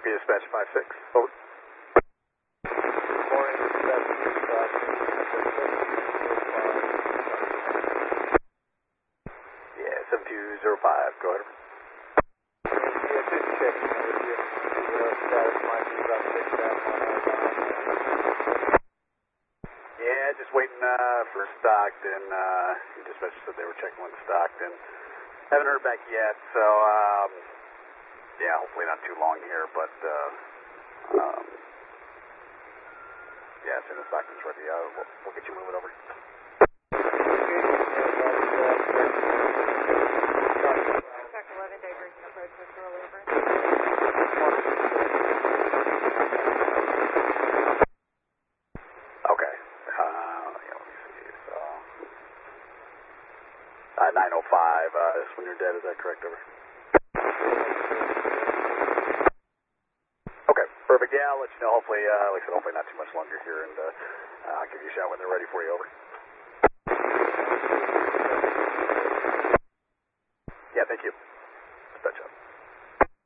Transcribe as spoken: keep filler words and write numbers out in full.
P dispatch five six. Over. Morning, dispatch dispatch. Yeah, seven two zero five. Go ahead. Yeah, just checking with you. The status might be about six down on Yeah, just waiting uh, for Stockton. Uh, dispatch said they were checking with Stockton. Haven't heard back yet, so um, yeah, hopefully not too long here, but uh, um, yeah, as soon as Stockton's ready, uh, we'll, we'll get you moving over. Contact eleven, diversion approach with Rural Labor. Okay. Uh, yeah, let me see. So, uh, nine oh five, uh, this is when you're dead, is that correct? Over. Okay, perfect. Yeah, I'll let you know. Hopefully, uh, like I said, hopefully not too much longer here, and uh, uh, I'll give you a shout when they're ready for you. Over. Yeah, thank you.